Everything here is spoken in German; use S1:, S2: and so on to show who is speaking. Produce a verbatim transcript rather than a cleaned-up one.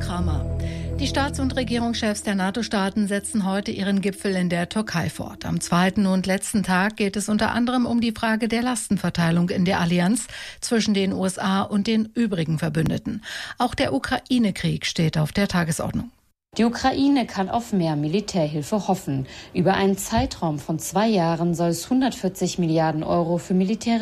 S1: Kramer. Die Staats- und Regierungschefs der NATO-Staaten setzen heute ihren Gipfel in der Türkei fort. Am zweiten und letzten Tag geht es unter anderem um die Frage der Lastenverteilung in der Allianz zwischen den U S A und den übrigen Verbündeten. Auch der Ukraine-Krieg steht auf der Tagesordnung.
S2: Die Ukraine kann auf mehr Militärhilfe hoffen. Über einen Zeitraum von zwei Jahren soll es hundertvierzig Milliarden Euro für militärische